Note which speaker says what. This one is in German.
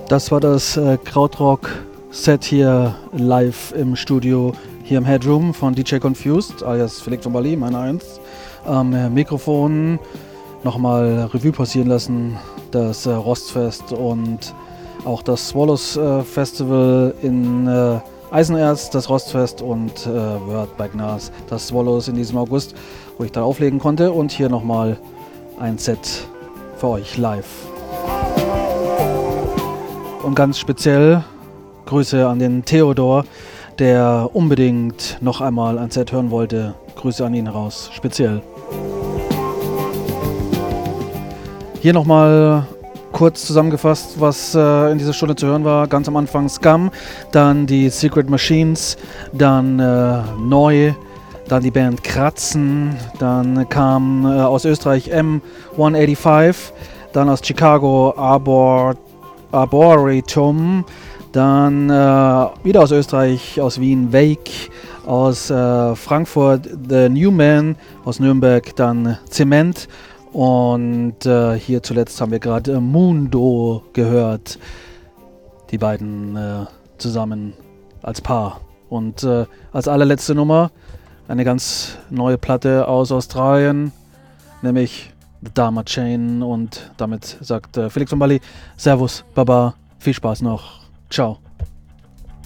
Speaker 1: Das war das Krautrock-Set hier live im Studio, hier im Headroom von DJ Confused, alias Felix von Bali, meine Eins. Am Mikrofon nochmal Revue passieren lassen, das Rostfest und auch das Swallows Festival in Eisenerz, das Rostfest und Word bei Gnas, das Swallows in diesem August, wo ich dann auflegen konnte. Und hier nochmal ein Set für euch live. Und ganz speziell Grüße an den Theodor, der unbedingt noch einmal ein Set hören wollte. Grüße an ihn raus, speziell. Hier nochmal kurz zusammengefasst, was in dieser Stunde zu hören war. Ganz am Anfang Scum, dann die Secret Machines, dann Neu, dann die Band Kratzen, dann kam aus Österreich M185, dann aus Chicago Arboretum, dann wieder aus Österreich, aus Wien Wake, aus Frankfurt The New Man, aus Nürnberg dann Zement und hier zuletzt haben wir gerade Mundo gehört, die beiden zusammen als Paar. Und als allerletzte Nummer eine ganz neue Platte aus Australien, nämlich The Dharma Chain, und damit sagt Felix von Bali Servus, Baba, viel Spaß noch, ciao.